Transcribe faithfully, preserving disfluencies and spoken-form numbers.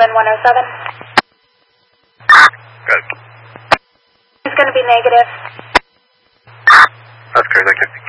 one oh seven. Good. It's going to be negative. That's great, thank you.